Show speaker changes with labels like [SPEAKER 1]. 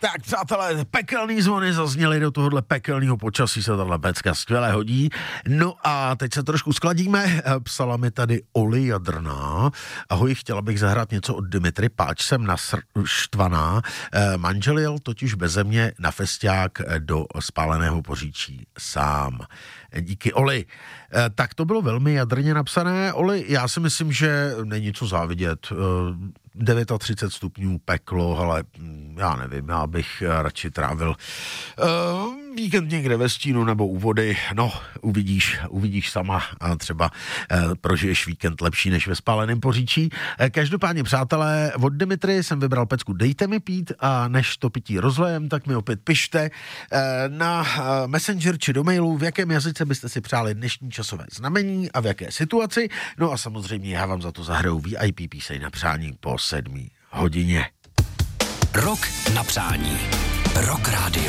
[SPEAKER 1] Tak přátelé, pekelný zvony zazněly do tohohle pekelného počasí, se tahle pecka skvěle hodí. No a teď se trošku skladíme, psala mi tady Oli Jadrná. Ahoj, chtěla bych zahrát něco od Dimitry, páč jsem naštvaná. Manžel jel totiž beze mě na festiák do spáleného Poříčí sám. Díky, Oli. Tak to bylo velmi jadrně napsané. Oli, já si myslím, že není co závidět. 39 stupňů peklo, ale já nevím, já bych radši trávil víkend někde ve stínu nebo u vody. No, uvidíš sama a třeba prožiješ víkend lepší než ve spáleném Poříčí. Každopádně, přátelé, od Dimitry jsem vybral pecku Dejte mi pít a než to pití rozlejem, tak mi opět pište na Messenger či do mailu, v jakém jazyce byste si přáli dnešní časové znamení a v jaké situaci. No a samozřejmě já vám za to zahraju VIP píseň na přání po 7 hodině.
[SPEAKER 2] Rok na přání. Rock Radio.